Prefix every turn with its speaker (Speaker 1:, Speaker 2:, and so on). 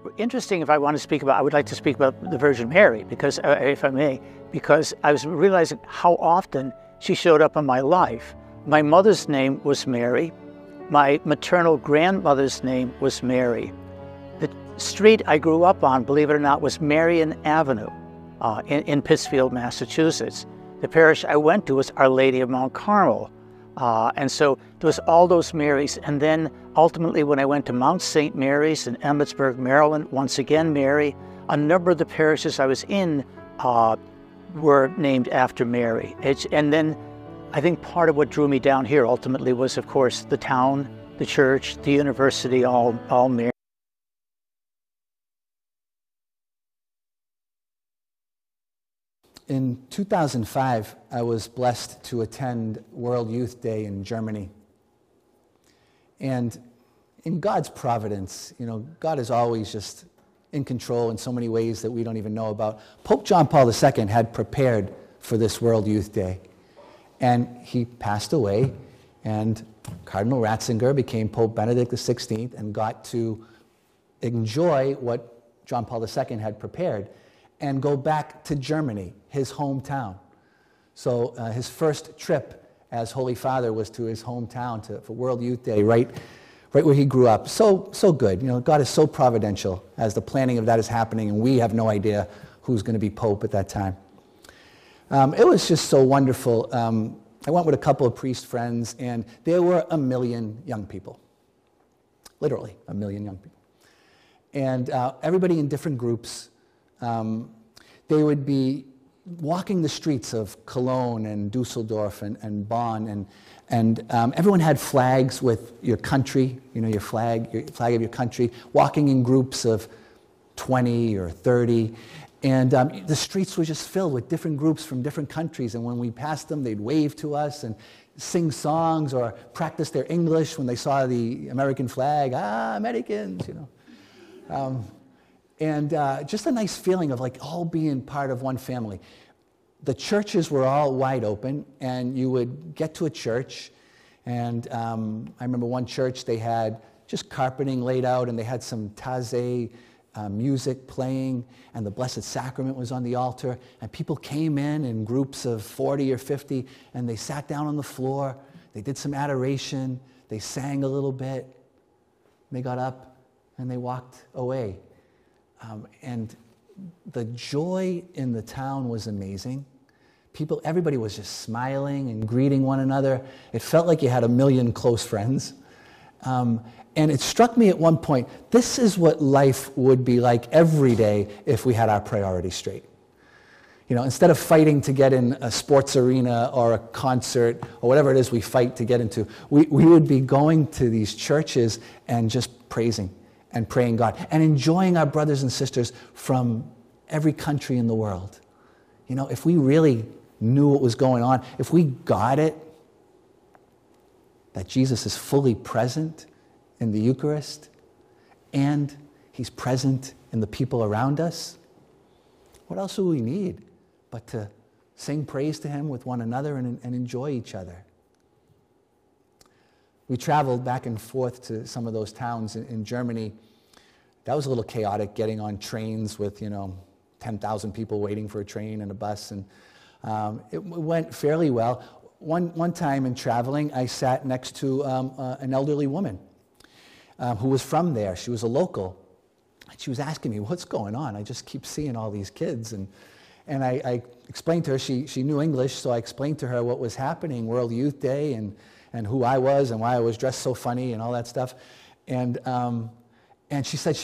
Speaker 1: interesting. If I want to speak about, I would like to speak about the Virgin Mary, because, if I may, because I was realizing how often she showed up in my life. My mother's name was Mary. My maternal grandmother's name was Mary. The street I grew up on, believe it or not, was Marion Avenue in Pittsfield, Massachusetts. The parish I went to was Our Lady of Mount Carmel. And so there was all those Marys. And then ultimately when I went to Mount St. Mary's in Emmitsburg, Maryland, once again Mary, a number of the parishes I was in were named after Mary. And then I think part of what drew me down here ultimately was, of course, the town, the church, the university, all Mary.
Speaker 2: In 2005, I was blessed to attend World Youth Day in Germany. And in God's providence, God is always just in control in so many ways that we don't even know about. Pope John Paul II had prepared for this World Youth Day. And he passed away, and Cardinal Ratzinger became Pope Benedict XVI and got to enjoy what John Paul II had prepared and go back to Germany, his hometown. So his first trip as Holy Father was to his hometown for World Youth Day, right where he grew up. So good. God is so providential as the planning of that is happening, and we have no idea who's going to be Pope at that time. It was just so wonderful. I went with a couple of priest friends, and there were 1 million young people. Literally, 1 million young people. And everybody in different groups. They would be walking the streets of Cologne and Dusseldorf and Bonn, and everyone had flags with your country, your flag of your country, walking in groups of 20 or 30. And the streets were just filled with different groups from different countries. And when we passed them, they'd wave to us and sing songs or practice their English when they saw the American flag. Americans, And just a nice feeling of all being part of one family. The churches were all wide open, and you would get to a church, and I remember one church, they had just carpeting laid out, and they had some Taizé music playing, and the Blessed Sacrament was on the altar, and people came in groups of 40 or 50, and they sat down on the floor, they did some adoration, they sang a little bit, they got up, and they walked away. And the joy in the town was amazing. Everybody was just smiling and greeting one another. It felt like you had 1 million close friends. And it struck me at one point, this is what life would be like every day if we had our priorities straight. Instead of fighting to get in a sports arena or a concert or whatever it is we fight to get into, we would be going to these churches and just praising and praying God, and enjoying our brothers and sisters from every country in the world. If we really knew what was going on, if we got it, that Jesus is fully present in the Eucharist, and he's present in the people around us, what else do we need but to sing praise to him with one another and enjoy each other? We traveled back and forth to some of those towns in Germany. That was a little chaotic, getting on trains with, 10,000 people waiting for a train and a bus. And it went fairly well. One time in traveling, I sat next to an elderly woman who was from there. She was a local. And she was asking me, what's going on? I just keep seeing all these kids. And I explained to her, she knew English, so I explained to her what was happening, World Youth Day, and who I was and why I was dressed so funny and all that stuff. And she said